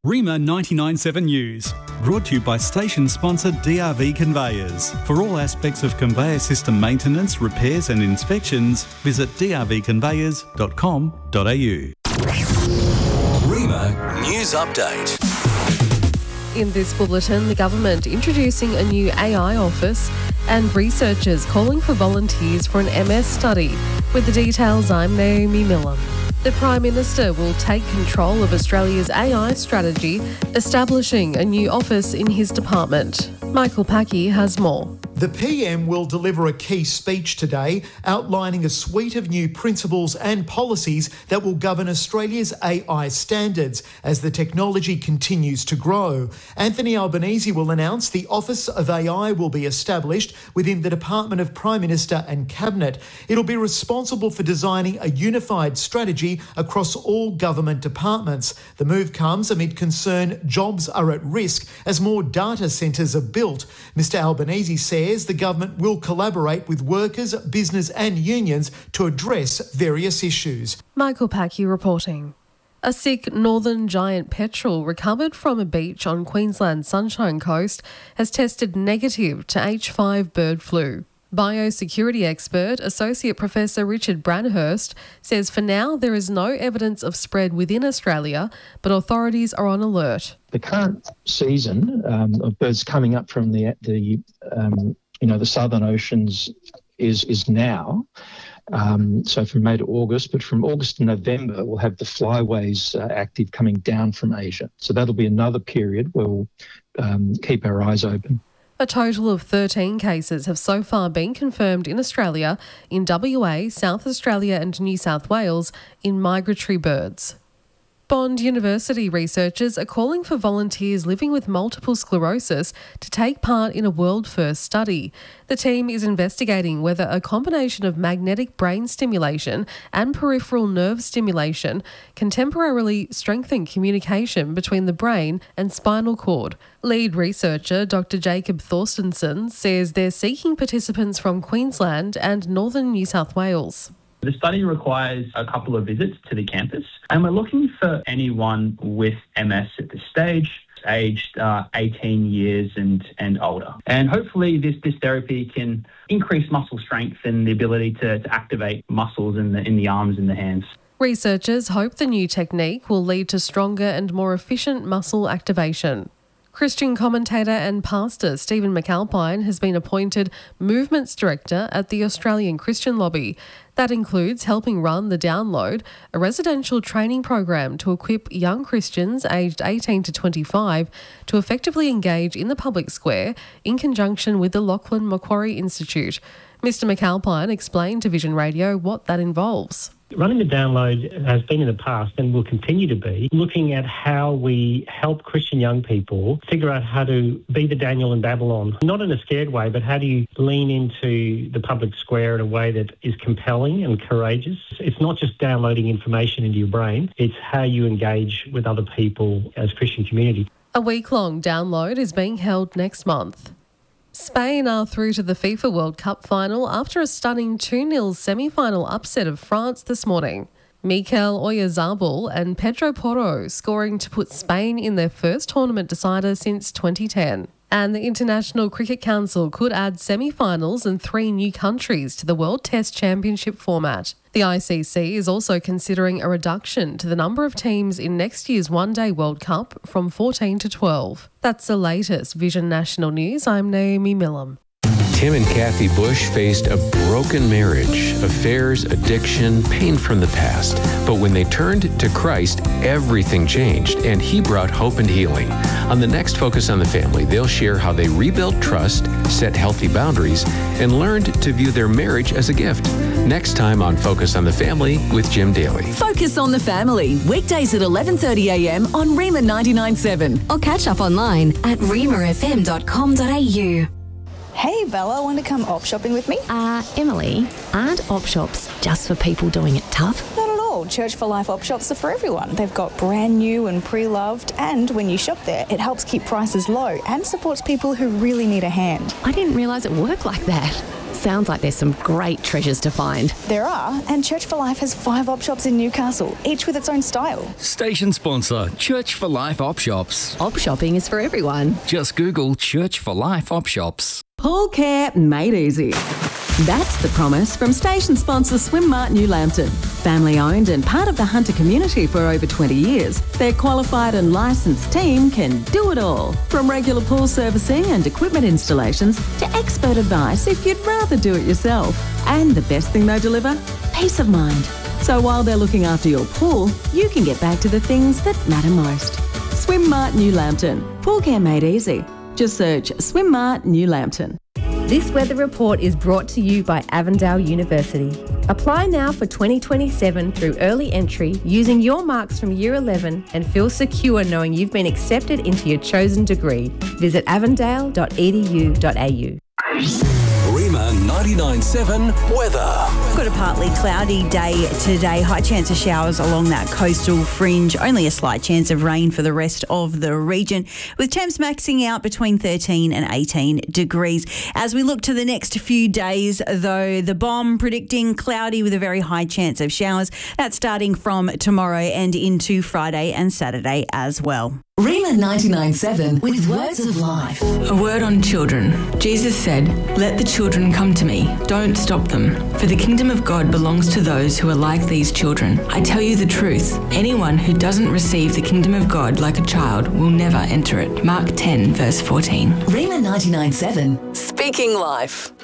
Rima 99.7 News, brought to you by station sponsor DRV Conveyors. For all aspects of conveyor system maintenance, repairs and inspections, visit drvconveyors.com.au. Rima News Update. In this bulletin, the government introducing a new AI office and researchers calling for volunteers for an MS study. With the details, I'm Naomi Millam. The Prime Minister will take control of Australia's AI strategy, establishing a new office in his department. Michael Packy has more. The PM will deliver a key speech today outlining a suite of new principles and policies that will govern Australia's AI standards as the technology continues to grow. Anthony Albanese will announce the Office of AI will be established within the Department of Prime Minister and Cabinet. It'll be responsible for designing a unified strategy across all government departments. The move comes amid concern jobs are at risk as more data centres are built. Mr Albanese says the government will collaborate with workers, business and unions to address various issues. Michael Packy reporting. A sick northern giant petrel recovered from a beach on Queensland's Sunshine Coast has tested negative to H5 bird flu. Biosecurity expert, Associate Professor Richard Branhurst, says for now there is no evidence of spread within Australia, but authorities are on alert. The current season of birds coming up from the southern oceans is now. So from May to August, but from August to November, we'll have the flyways active coming down from Asia. So that'll be another period where we'll keep our eyes open. A total of 13 cases have so far been confirmed in Australia, in WA, South Australia and New South Wales, in migratory birds. Bond University researchers are calling for volunteers living with multiple sclerosis to take part in a world-first study. The team is investigating whether a combination of magnetic brain stimulation and peripheral nerve stimulation can temporarily strengthen communication between the brain and spinal cord. Lead researcher Dr. Jacob Thorstensen says they're seeking participants from Queensland and northern New South Wales. The study requires a couple of visits to the campus, and we're looking for anyone with MS at this stage, aged 18 years and older. And hopefully this therapy can increase muscle strength and the ability to activate muscles in the arms and the hands. Researchers hope the new technique will lead to stronger and more efficient muscle activation. Christian commentator and pastor Stephen McAlpine has been appointed Movements Director at the Australian Christian Lobby. That includes helping run The Download, a residential training program to equip young Christians aged 18 to 25 to effectively engage in the public square in conjunction with the Lachlan Macquarie Institute. Mr McAlpine explained to Vision Radio what that involves. Running The Download has been in the past and will continue to be looking at how we help Christian young people figure out how to be the Daniel in Babylon, not in a scared way, but how do you lean into the public square in a way that is compelling and courageous. It's not just downloading information into your brain, it's how you engage with other people as Christian community. A week-long download is being held next month. Spain are through to the FIFA World Cup final after a stunning 2-0 semi-final upset of France this morning. Mikel Oyarzabal and Pedro Porro scoring to put Spain in their first tournament decider since 2010. And the International Cricket Council could add semi-finals and 3 new countries to the World Test Championship format. The ICC is also considering a reduction to the number of teams in next year's One-Day World Cup from 14 to 12. That's the latest Vision National News. I'm Naomi Millam. Tim and Kathy Bush faced a broken marriage, affairs, addiction, pain from the past. But when they turned to Christ, everything changed, and He brought hope and healing. On the next Focus on the Family, they'll share how they rebuilt trust, set healthy boundaries, and learned to view their marriage as a gift. Next time on Focus on the Family with Jim Daly. Focus on the Family, weekdays at 11:30 a.m. on Rima 99.7. Or catch up online at rimafm.com.au. Hey Bella, want to come op shopping with me? Emily, aren't op shops just for people doing it tough? Not at all. Church for Life op shops are for everyone. They've got brand new and pre-loved, and when you shop there, it helps keep prices low and supports people who really need a hand. I didn't realise it worked like that. Sounds like there's some great treasures to find. There are, and Church for Life has 5 op shops in Newcastle, each with its own style. Station sponsor, Church for Life Op Shops. Op shopping is for everyone. Just Google Church for Life Op Shops. Pool care made easy. That's the promise from station sponsor Swimmart New Lambton. Family owned and part of the Hunter community for over 20 years, their qualified and licensed team can do it all. From regular pool servicing and equipment installations to expert advice if you'd rather do it yourself. And the best thing they deliver? Peace of mind. So while they're looking after your pool, you can get back to the things that matter most. Swimmart New Lambton. Pool care made easy. Just search Swimmart New Lambton. This weather report is brought to you by Avondale University. Apply now for 2027 through early entry using your marks from Year 11 and feel secure knowing you've been accepted into your chosen degree. Visit avondale.edu.au. Rima 99.7 weather. Got a partly cloudy day today. High chance of showers along that coastal fringe. Only a slight chance of rain for the rest of the region, with temps maxing out between 13 and 18 degrees. As we look to the next few days, though, the BOM predicting cloudy with a very high chance of showers. That's starting from tomorrow and into Friday and Saturday as well. Rima 99.7 with words of life. A word on children. Jesus said, "Let the children come to me. Don't stop them. For the kingdom of God belongs to those who are like these children. I tell you the truth. Anyone who doesn't receive the kingdom of God like a child will never enter it." Mark 10, verse 14. Rima 99.7. Speaking life.